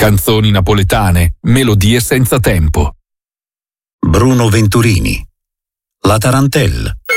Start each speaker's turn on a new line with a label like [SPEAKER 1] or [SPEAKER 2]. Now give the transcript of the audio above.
[SPEAKER 1] canzoni napoletane, melodie senza tempo.
[SPEAKER 2] Bruno Venturini, La Tarantella.